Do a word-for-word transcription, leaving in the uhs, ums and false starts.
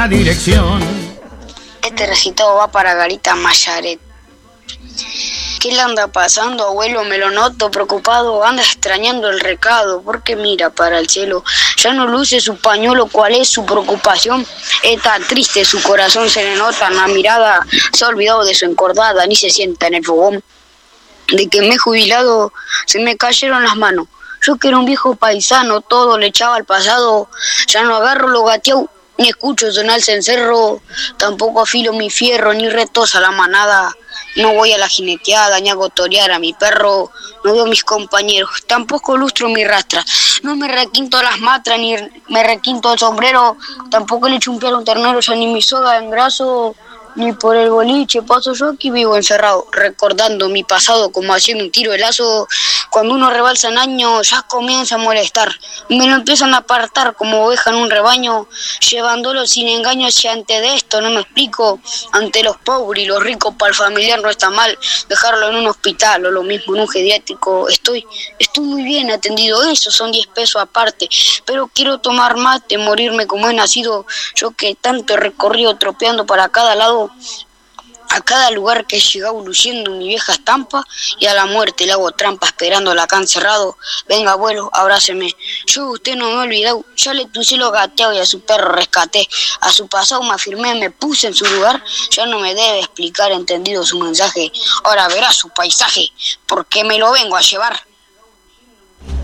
Dirección. Este recitado va para Garita Mayaret. ¿Qué le anda pasando, abuelo? Me lo noto preocupado, anda extrañando el recado, porque mira para el cielo, ya no luce su pañuelo. ¿Cuál es su preocupación? Está triste, su corazón se le nota en la mirada, se ha olvidado de su encordada, ni se sienta en el fogón. De que me he jubilado, se me cayeron las manos. Yo que era un viejo paisano, todo le echaba al pasado, ya no agarro lo gateado, ni escucho sonar el cencerro, tampoco afilo mi fierro, ni retosa la manada. No voy a la jineteada, ni hago torear a mi perro, no veo a mis compañeros, tampoco lustro mi rastra, no me requinto las matras, ni me requinto el sombrero, tampoco le echo un piano a un ternero, ya ni mi soga engraso, ni por el boliche paso yo aquí vivo encerrado, recordando mi pasado como haciendo un tiro de lazo. Cuando uno rebalsa en años ya comienza a molestar, me lo empiezan a apartar como oveja en un rebaño, llevándolo sin engaños. Si antes de esto no me explico, ante los pobres y los ricos para el familiar no está mal dejarlo en un hospital o lo mismo en un geriátrico. Estoy, estoy muy bien atendido, eso son diez pesos aparte, pero quiero tomar mate, morirme como he nacido, yo que tanto he recorrido tropeando para cada lado, a cada lugar que he llegado luciendo mi vieja estampa, y a la muerte le hago trampa esperándola acá encerrado. Venga abuelo, abráceme, yo usted no me he olvidado, ya le puse los gateados y a su perro rescaté, a su pasado me afirmé, me puse en su lugar, ya no me debe explicar entendido su mensaje, ahora verá su paisaje, porque me lo vengo a llevar.